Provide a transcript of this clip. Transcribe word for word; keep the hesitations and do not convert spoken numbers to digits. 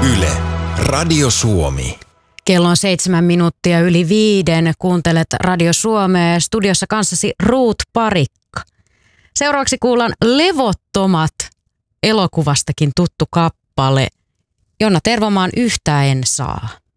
Yle, Radio Suomi. Kello on seitsemän minuuttia yli viiden. Kuuntelet Radio Suomea ja studiossa kanssasi Ruut Parikka. Seuraavaksi kuullaan Levottomat elokuvastakin tuttu kappale. Jonna Tervomaan Yhtä en saa.